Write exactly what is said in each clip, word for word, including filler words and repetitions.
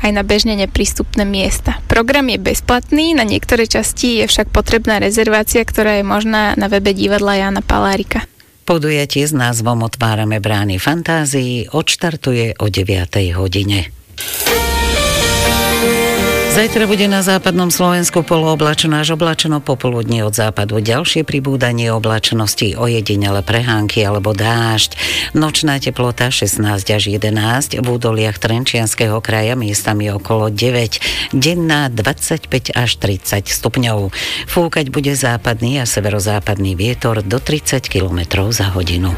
aj na bežne neprístupné miesta. Program je bezplatný, na niektoré časti je však potrebná rezervácia, ktorá je možná na webe divadla Jána Palárika. Podujatie s názvom Otvárame brány fantázií odštartuje o deviatej hodine. Zajtra bude na západnom Slovensku polooblačno až oblačno, popoludní od západu ďalšie pribúdanie oblačnosti, ojedinele prehánky alebo dážď. Nočná teplota šestnásť až jedenásť, v údoliach Trenčianskeho kraja miestami okolo deväť, denná dvadsaťpäť až tridsať stupňov. Fúkať bude západný a severozápadný vietor do tridsať kilometrov za hodinu.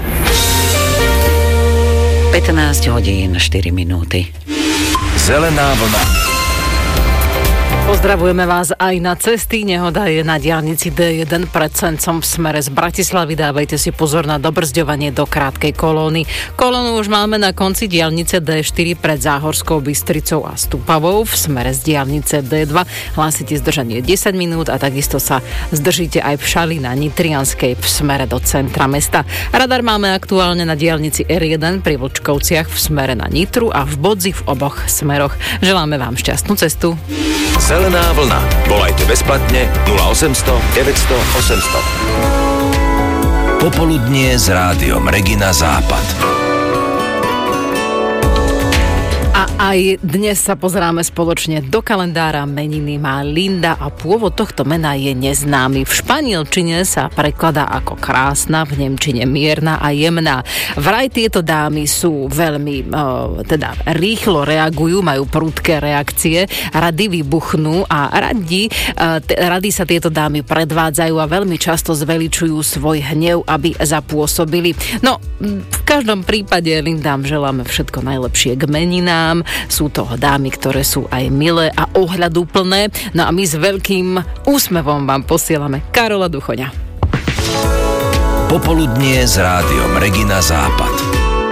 pätnásť hodín štyri minúty. Zelená vlna. Pozdravujeme vás aj na cesty. Nehoda je na diaľnici dé jeden pred Sencom v smere z Bratislavy. Dávajte si pozor na dobrzďovanie do krátkej kolóny. Kolónu už máme na konci diaľnice dé štyri pred Záhorskou Bystricou a Stupavou. V smere z diaľnice dé dva hlásite zdržanie desať minút a takisto sa zdržíte aj v Šali na Nitrianskej v smere do centra mesta. Radar máme aktuálne na diaľnici er jeden pri Vlčkovciach v smere na Nitru a v Bodzi v oboch smeroch. Želáme vám šťastnú cestu. Zelená vlna. Volajte bezplatne nula osemsto deväťsto osemsto. Popoludnie s rádiom Regina Západ. A aj dnes sa pozeráme spoločne do kalendára. Meniny má Linda a pôvod tohto mena je neznámy. V španielčine sa prekladá ako krásna, v nemčine mierna a jemná. Vraj tieto dámy sú veľmi, teda rýchlo reagujú, majú prudké reakcie, rady vybuchnú a radi, rady sa tieto dámy predvádzajú a veľmi často zveličujú svoj hnev, aby zapôsobili. No, v každom prípade Lindám želáme všetko najlepšie k meninám. Sú to dámy, ktoré sú aj milé a ohľaduplné. No a my s veľkým úsmevom vám posielame Karola Duchoňa. Popoludnie s rádiom Regina Západ.